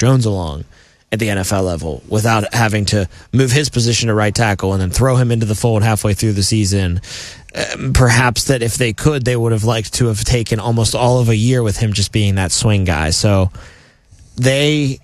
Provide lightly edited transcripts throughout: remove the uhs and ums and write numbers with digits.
Jones along at the NFL level without having to move his position to right tackle and then throw him into the fold halfway through the season. Perhaps that if they could, they would have liked to have taken almost all of a year with him just being that swing guy. So they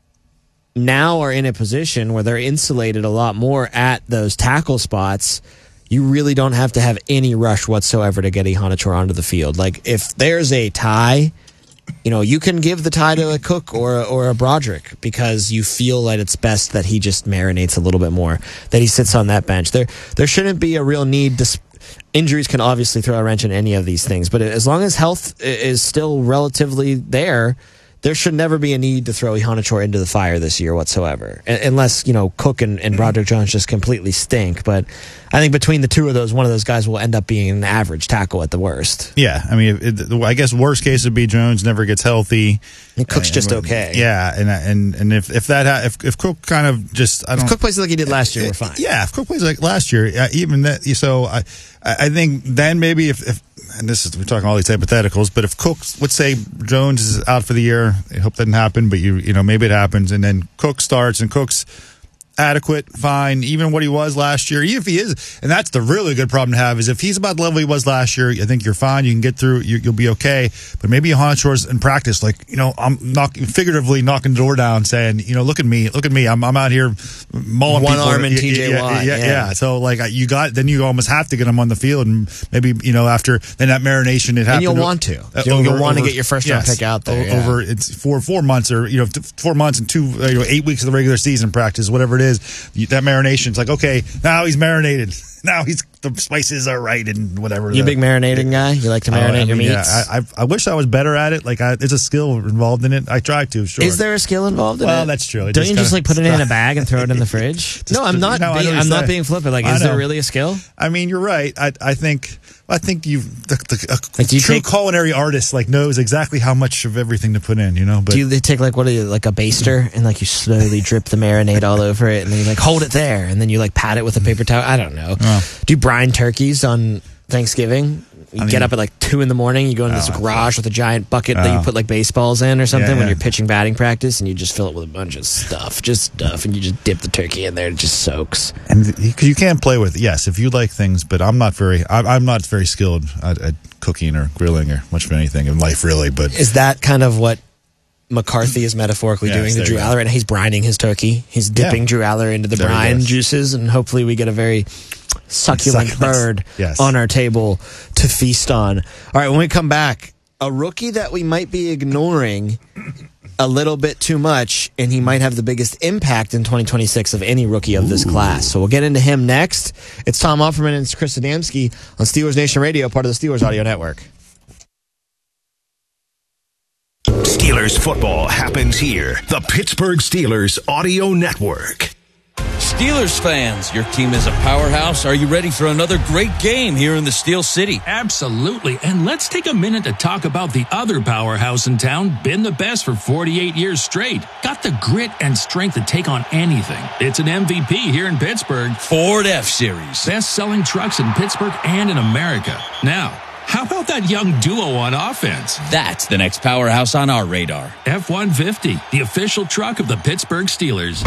now are in a position where they're insulated a lot more at those tackle spots. You really don't have to have any rush whatsoever to get Iheanacho onto the field. Like, if there's a tie, you can give the tie to a Cook or a Broderick because you feel like it's best that he just marinates a little bit more, that he sits on that bench. There shouldn't be a real need. Injuries can obviously throw a wrench in any of these things, but as long as health is still relatively there should never be a need to throw Iheanacho into the fire this year whatsoever, unless Cook and Broderick Jones just completely stink. But I think between the two of those, one of those guys will end up being an average tackle at the worst. Yeah, I mean, I guess worst case would be Jones never gets healthy. And Cook's just okay. Yeah, and if Cook kind of just if Cook plays like he did last year, we're fine. Yeah, if Cook plays like last year, even that. So I think then maybe if and we're talking all these hypotheticals, but if Cook, let's say Jones is out for the year, I hope that doesn't happen, but maybe it happens, and then Cook starts, and Cook's adequate, fine, even what he was last year, even if he is, and that's the really good problem to have, is if he's about the level he was last year, I think you're fine, you can get through, you'll be okay, but maybe Iheanacho's in practice, I'm figuratively knocking the door down saying, look at me, I'm out here mauling one people. Arm and TJ Watt. Yeah. So then you almost have to get him on the field, and maybe, after, then that marination, it happens. And you'll want to. You'll want to get your first round pick out there. Over, it's 4 months or, 4 months and 8 weeks of the regular season practice, whatever it is. That marination's like, okay, now he's marinated. Now the spices are right and whatever. You a big marinating guy? You like to marinate your meats? Yeah, I wish I was better at it. There's a skill involved in it. I try to, sure. Is there a skill involved in it? Well, that's true. Don't you just put it in a bag and throw it in the fridge? No, I'm not. I'm not being flippant. Is there really a skill? I mean, you're right. I think the true culinary artist knows exactly how much of everything to put in. But do you take a baster and you slowly drip the marinade all over it, and then you hold it there, and then you pat it with a paper towel? I don't know. Do you brine turkeys on Thanksgiving? You get up at 2 a.m. You go into this garage with a giant bucket that you put baseballs in or something when you're pitching batting practice, and you just fill it with a bunch of stuff, and you just dip the turkey in there. It just soaks. And because you can't play with if you like things, but I'm not very skilled at cooking or grilling or much of anything in life, really. But is that kind of what McCarthy is metaphorically doing to Drew Aller? And he's brining his turkey. He's dipping Drew Aller into the brine juices, and hopefully we get a very succulent bird on our table to feast on. All right, when we come back, a rookie that we might be ignoring a little bit too much, and he might have the biggest impact in 2026 of any rookie of this class. So we'll get into him next. It's Tom Offerman and it's Chris Adamski on Steelers Nation Radio, part of the Steelers Audio Network. Steelers football happens here. The Pittsburgh Steelers Audio Network. Steelers fans, your team is a powerhouse. Are you ready for another great game here in the Steel City? Absolutely. And let's take a minute to talk about the other powerhouse in town, been the best for 48 years straight. Got the grit and strength to take on anything. It's an MVP here in Pittsburgh. Ford F-Series. Best-selling trucks in Pittsburgh and in America. Now, how about that young duo on offense? That's the next powerhouse on our radar. F-150, the official truck of the Pittsburgh Steelers.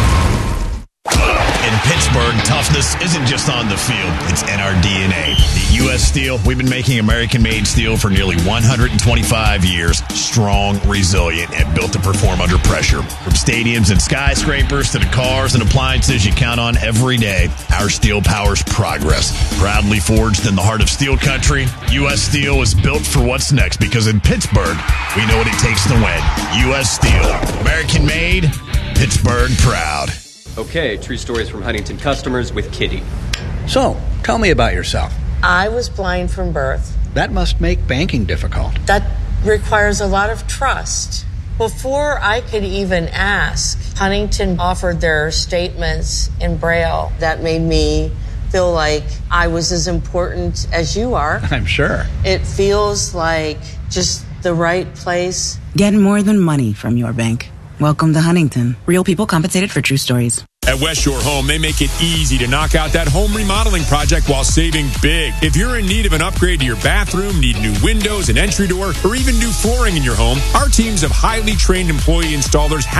In Pittsburgh, toughness isn't just on the field, it's in our DNA. At U.S. Steel, we've been making American-made steel for nearly 125 years. Strong, resilient, and built to perform under pressure. From stadiums and skyscrapers to the cars and appliances you count on every day, our steel powers progress. Proudly forged in the heart of steel country, U.S. Steel is built for what's next because in Pittsburgh, we know what it takes to win. U.S. Steel. American-made, Pittsburgh proud. Okay, true stories from Huntington customers with Kitty. So, tell me about yourself. I was blind from birth. That must make banking difficult. That requires a lot of trust. Before I could even ask, Huntington offered their statements in Braille. That made me feel like I was as important as you are. I'm sure. It feels like just the right place. Get more than money from your bank. Welcome to Huntington. Real people compensated for true stories. At West Shore Home, they make it easy to knock out that home remodeling project while saving big. If you're in need of an upgrade to your bathroom, need new windows, an entry door, or even new flooring in your home, our teams of highly trained employee installers